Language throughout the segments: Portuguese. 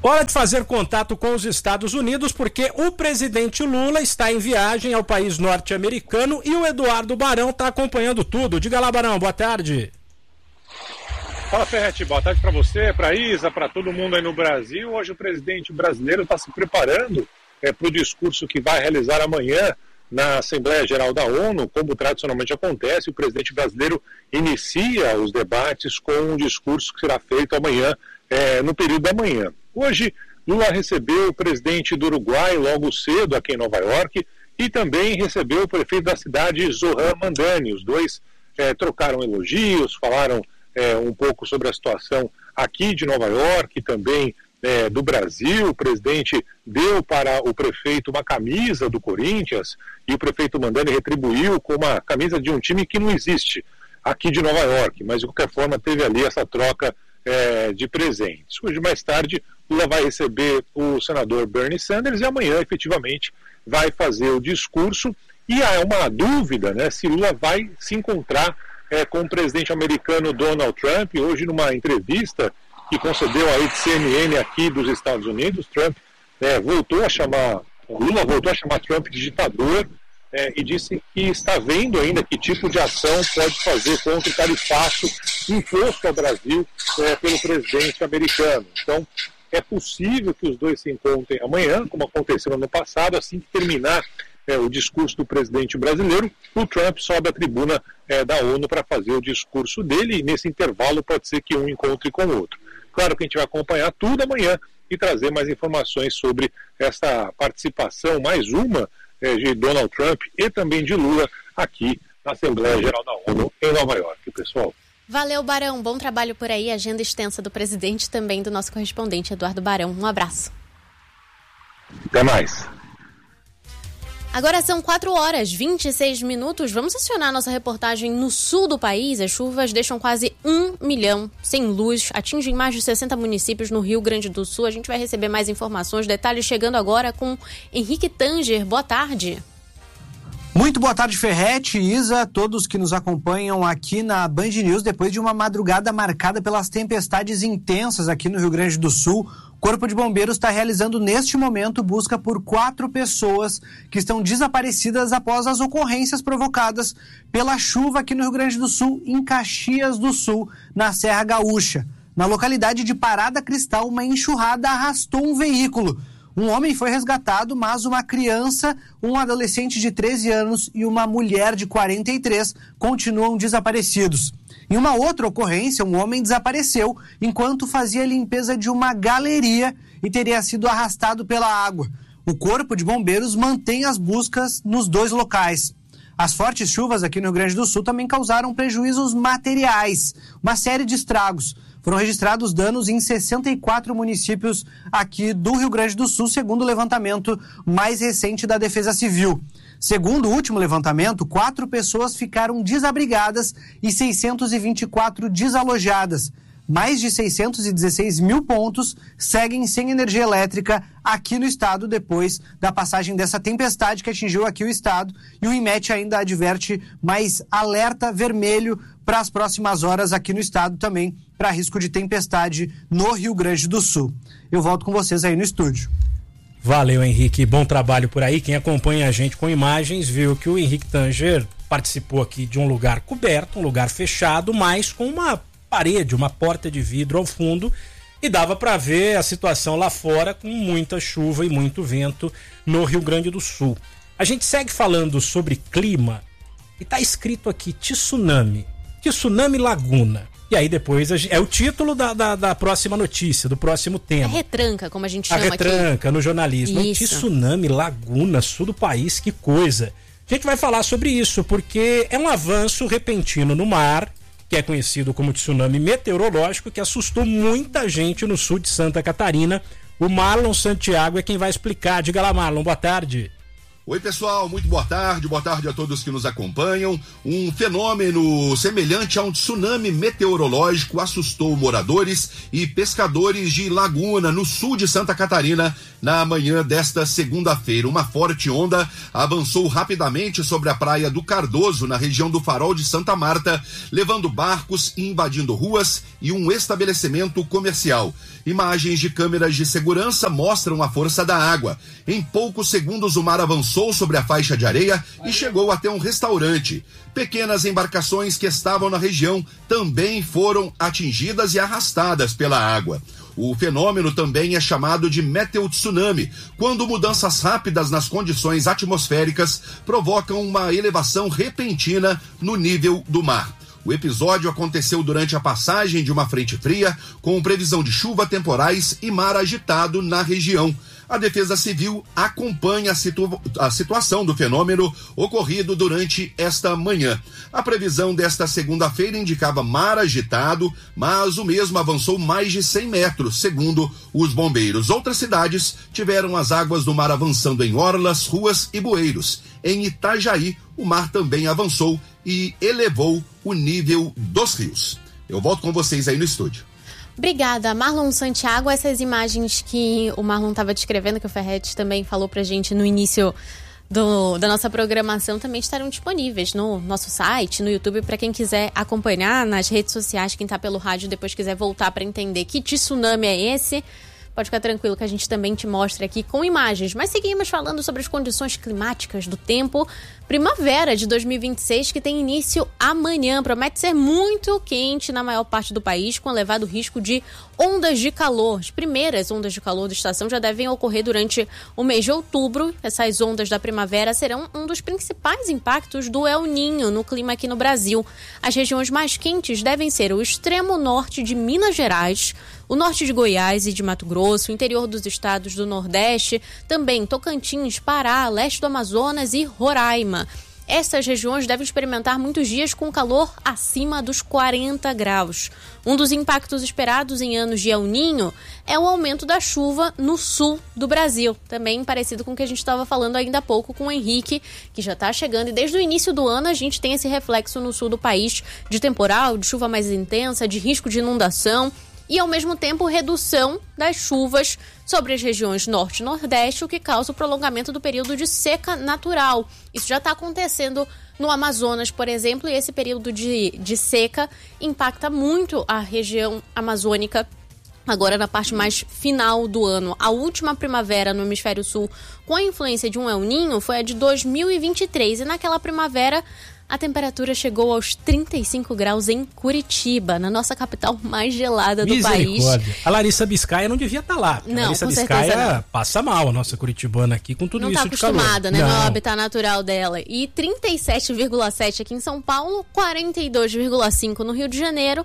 Hora de fazer contato com os Estados Unidos, porque o presidente Lula está em viagem ao país norte-americano e o Eduardo Barão está acompanhando tudo. Diga lá, Barão, boa tarde. Fala, Ferretti, boa tarde para você, para a Isa, para todo mundo aí no Brasil. Hoje o presidente brasileiro está se preparando para o discurso que vai realizar amanhã na Assembleia Geral da ONU. Como tradicionalmente acontece, o presidente brasileiro inicia os debates com um discurso que será feito amanhã, no período da manhã. Hoje, Lula recebeu o presidente do Uruguai logo cedo aqui em Nova York e também recebeu o prefeito da cidade, Zoran Mandani. Os dois trocaram elogios, falaram um pouco sobre a situação aqui de Nova York e também do Brasil. O presidente deu para o prefeito uma camisa do Corinthians e o prefeito Mandani retribuiu com uma camisa de um time que não existe aqui de Nova York, mas de qualquer forma teve ali essa troca de presentes. Hoje mais tarde Lula vai receber o senador Bernie Sanders e amanhã efetivamente vai fazer o discurso e há uma dúvida, né, se Lula vai se encontrar com o presidente americano Donald Trump. Hoje numa entrevista que concedeu à CNN aqui dos Estados Unidos, Lula voltou a chamar Trump de ditador e disse que está vendo ainda que tipo de ação pode fazer contra o tarifaço imposto ao Brasil pelo presidente americano. Então, é possível que os dois se encontrem amanhã, como aconteceu no ano passado. Assim que terminar o discurso do presidente brasileiro, o Trump sobe à tribuna da ONU para fazer o discurso dele, e nesse intervalo pode ser que um encontre com o outro. Claro que a gente vai acompanhar tudo amanhã e trazer mais informações sobre essa participação, mais uma, de Donald Trump e também de Lula aqui na Assembleia Geral da ONU em Nova York, pessoal. Valeu, Barão. Bom trabalho por aí. Agenda extensa do presidente e também do nosso correspondente, Eduardo Barão. Um abraço. Até mais. Agora são 4h26. Vamos acionar nossa reportagem no sul do país. As chuvas deixam quase 1 milhão sem luz, atingem mais de 60 municípios no Rio Grande do Sul. A gente vai receber mais informações, detalhes chegando agora com Henrique Tanger. Boa tarde. Muito boa tarde, Ferretti, Isa, todos que nos acompanham aqui na Band News. Depois de uma madrugada marcada pelas tempestades intensas aqui no Rio Grande do Sul, o Corpo de Bombeiros está realizando neste momento busca por 4 pessoas que estão desaparecidas após as ocorrências provocadas pela chuva aqui no Rio Grande do Sul, em Caxias do Sul, na Serra Gaúcha. Na localidade de Parada Cristal, uma enxurrada arrastou um veículo. Um homem foi resgatado, mas uma criança, um adolescente de 13 anos e uma mulher de 43 continuam desaparecidos. Em uma outra ocorrência, um homem desapareceu enquanto fazia a limpeza de uma galeria e teria sido arrastado pela água. O Corpo de Bombeiros mantém as buscas nos 2 locais. As fortes chuvas aqui no Rio Grande do Sul também causaram prejuízos materiais, uma série de estragos. Foram registrados danos em 64 municípios aqui do Rio Grande do Sul, segundo o levantamento mais recente da Defesa Civil. Segundo o último levantamento, 4 pessoas ficaram desabrigadas e 624 desalojadas. Mais de 616 mil pontos seguem sem energia elétrica aqui no estado depois da passagem dessa tempestade que atingiu aqui o estado. E o INMET ainda adverte mais alerta vermelho para as próximas horas aqui no estado também, para risco de tempestade no Rio Grande do Sul. Eu volto com vocês aí no estúdio. Valeu, Henrique. Bom trabalho por aí. Quem acompanha a gente com imagens viu que o Henrique Tanger participou aqui de um lugar coberto, um lugar fechado, mas com uma parede, uma porta de vidro ao fundo, e dava para ver a situação lá fora com muita chuva e muito vento no Rio Grande do Sul. A gente segue falando sobre clima e tá escrito aqui Tsunami Laguna. E aí depois é o título da próxima notícia, do próximo tema. A retranca, como a gente chama aqui. A retranca no jornalismo. Isso. Tsunami Laguna, sul do país, que coisa. A gente vai falar sobre isso, porque é um avanço repentino no mar, que é conhecido como tsunami meteorológico, que assustou muita gente no sul de Santa Catarina. O Marlon Santiago é quem vai explicar. Diga lá, Marlon, boa tarde. Oi pessoal, muito boa tarde a todos que nos acompanham. Um fenômeno semelhante a um tsunami meteorológico assustou moradores e pescadores de Laguna, no sul de Santa Catarina, na manhã desta segunda-feira. Uma forte onda avançou rapidamente sobre a praia do Cardoso, na região do Farol de Santa Marta, levando barcos e invadindo ruas e um estabelecimento comercial. Imagens de câmeras de segurança mostram a força da água. Em poucos segundos o mar avançou sobre a faixa de areia e chegou até um restaurante. Pequenas embarcações que estavam na região também foram atingidas e arrastadas pela água. O fenômeno também é chamado de meteotsunami, quando mudanças rápidas nas condições atmosféricas provocam uma elevação repentina no nível do mar. O episódio aconteceu durante a passagem de uma frente fria, com previsão de chuva, temporais e mar agitado na região. A Defesa Civil acompanha a situação do fenômeno ocorrido durante esta manhã. A previsão desta segunda-feira indicava mar agitado, mas o mesmo avançou mais de 100 metros, segundo os bombeiros. Outras cidades tiveram as águas do mar avançando em orlas, ruas e bueiros. Em Itajaí, o mar também avançou e elevou o nível dos rios. Eu volto com vocês aí no estúdio. Obrigada, Marlon Santiago. Essas imagens que o Marlon estava descrevendo, que o Ferretti também falou pra gente no início da nossa programação, também estarão disponíveis no nosso site, no YouTube, para quem quiser acompanhar, nas redes sociais, quem tá pelo rádio depois quiser voltar para entender que tsunami é esse. Pode ficar tranquilo que a gente também te mostra aqui com imagens. Mas seguimos falando sobre as condições climáticas do tempo. Primavera de 2026, que tem início amanhã. Promete ser muito quente na maior parte do país, com elevado risco de ondas de calor. As primeiras ondas de calor da estação já devem ocorrer durante o mês de outubro. Essas ondas da primavera serão um dos principais impactos do El Niño no clima aqui no Brasil. As regiões mais quentes devem ser o extremo norte de Minas Gerais, o norte de Goiás e de Mato Grosso, o interior dos estados do Nordeste, também Tocantins, Pará, leste do Amazonas e Roraima. Essas regiões devem experimentar muitos dias com calor acima dos 40 graus. Um dos impactos esperados em anos de El Niño é o aumento da chuva no sul do Brasil. Também parecido com o que a gente estava falando ainda há pouco com o Henrique, que já está chegando. E desde o início do ano a gente tem esse reflexo no sul do país de temporal, de chuva mais intensa, de risco de inundação. E, ao mesmo tempo, redução das chuvas sobre as regiões norte e nordeste, o que causa o prolongamento do período de seca natural. Isso já está acontecendo no Amazonas, por exemplo, e esse período de seca impacta muito a região amazônica agora na parte mais final do ano. A última primavera no hemisfério sul com a influência de um El Niño foi a de 2023, e naquela primavera a temperatura chegou aos 35 graus em Curitiba, na nossa capital mais gelada do país. A Larissa Biscaia não devia estar lá. Não, a Larissa com Biscaia não. Passa mal, a nossa curitibana aqui, com tudo não isso tá de calor. Não está acostumada, né? Não é o habitat natural dela. E 37,7 aqui em São Paulo, 42,5 no Rio de Janeiro,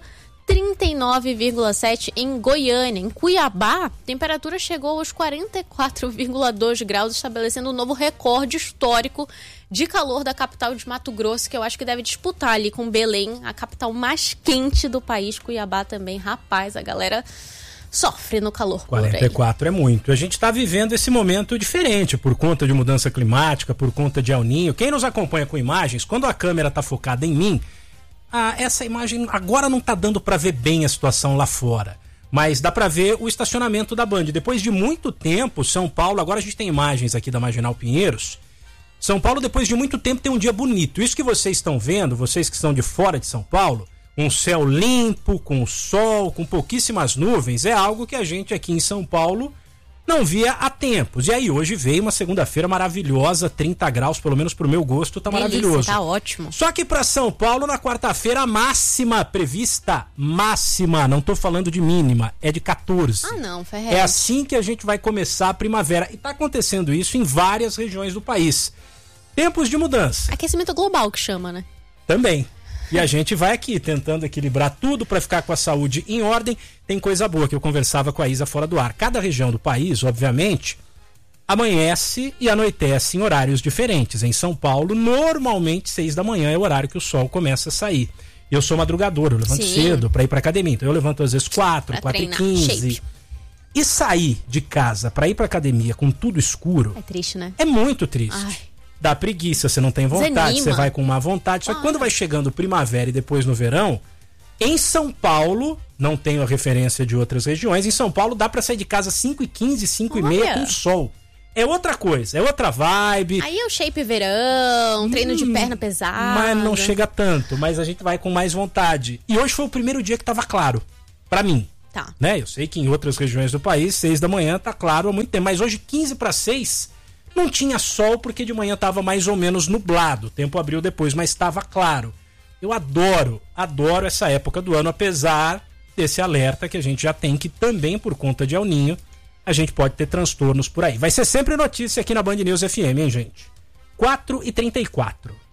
39,7 em Goiânia. Em Cuiabá, a temperatura chegou aos 44,2 graus, estabelecendo um novo recorde histórico de calor da capital de Mato Grosso, que eu acho que deve disputar ali com Belém, a capital mais quente do país. Cuiabá também, rapaz, a galera sofre no calor. 44 é muito. A gente está vivendo esse momento diferente por conta de mudança climática, por conta de El Niño. Quem nos acompanha com imagens, quando a câmera está focada em mim, essa imagem agora não tá dando para ver bem a situação lá fora, mas dá para ver o estacionamento da Band. Depois de muito tempo, São Paulo, agora a gente tem imagens aqui da Marginal Pinheiros. São Paulo, depois de muito tempo, tem um dia bonito. Isso que vocês estão vendo, vocês que estão de fora de São Paulo, um céu limpo, com sol, com pouquíssimas nuvens, é algo que a gente aqui em São Paulo não via há tempos. E aí hoje veio uma segunda-feira maravilhosa, 30 graus, pelo menos pro meu gosto, tá maravilhoso. Tá ótimo. Só que para São Paulo, na quarta-feira, a máxima prevista, não tô falando de mínima, é de 14. Ah não, Ferretti. É assim que a gente vai começar a primavera. E tá acontecendo isso em várias regiões do país. Tempos de mudança. Aquecimento global que chama, né? Também. E a gente vai aqui tentando equilibrar tudo para ficar com a saúde em ordem. Tem coisa boa que eu conversava com a Isa fora do ar. Cada região do país, obviamente, amanhece e anoitece em horários diferentes. Em São Paulo, normalmente 6 da manhã é o horário que o sol começa a sair. Eu sou madrugador, eu levanto cedo para ir para academia. Então eu levanto às vezes 4h15. E sair de casa para ir para academia com tudo escuro é triste, né? É muito triste. Ai. dá preguiça, você não tem vontade, Desanima. você vai com má vontade. Só que quando vai chegando primavera e depois no verão, em São Paulo, não tenho a referência de outras regiões, em São Paulo dá pra sair de casa 5h15, 5h30 com sol. É outra coisa, é outra vibe. Aí é o shape verão, treino de perna pesada. Mas não chega tanto, mas a gente vai com mais vontade. E hoje foi o primeiro dia que tava claro, pra mim. Tá. Né? Eu sei que em outras regiões do país, 6 da manhã tá claro há muito tempo, mas hoje 15:06 não tinha sol porque de manhã tava mais ou menos nublado. O tempo abriu depois, mas estava claro. Eu adoro essa época do ano, apesar desse alerta que a gente já tem, que também por conta de El Niño a gente pode ter transtornos por aí. Vai ser sempre notícia aqui na Band News FM, hein, gente? 4h34.